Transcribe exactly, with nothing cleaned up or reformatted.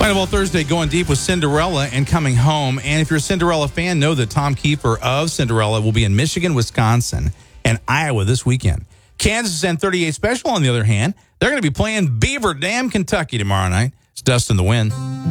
Carnival Thursday going deep with Cinderella and Coming Home. And if you're a Cinderella fan, know that Tom Kiefer of Cinderella will be in Michigan, Wisconsin, and Iowa this weekend. Kansas and thirty-eight Special, on the other hand, they're going to be playing Beaver Dam, Kentucky tomorrow night. It's Dust in the Wind.